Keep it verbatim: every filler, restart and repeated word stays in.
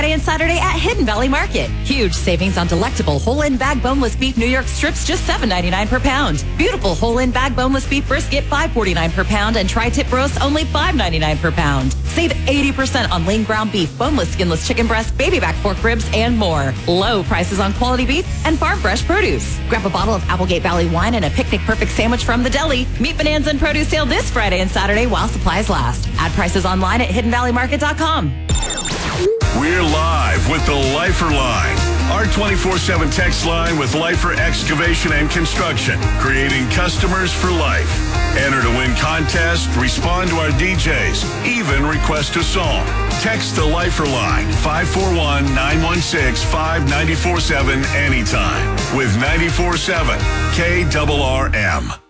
Friday and Saturday at Hidden Valley Market. Huge savings on delectable whole-in bag boneless beef New York strips, just seven ninety-nine per pound. Beautiful whole-in bag boneless beef brisket, five forty-nine per pound, and tri-tip roast only five ninety-nine per pound. Save eighty percent on lean ground beef, boneless skinless chicken breast, baby back pork ribs, and more. Low prices on quality beef and farm fresh produce. Grab a bottle of Applegate Valley wine and a picnic perfect sandwich from the deli. Meat Bonanza and produce sale this Friday and Saturday while supplies last. Add prices online at hidden valley market dot com. We're live with the Lifer Line, our twenty-four seven text line with Lifer Excavation and Construction, creating customers for life. Enter to win contests, respond to our D Js, even request a song. Text the Lifer Line, five four one, nine one six, five nine four seven anytime with ninety-four point seven K R R M.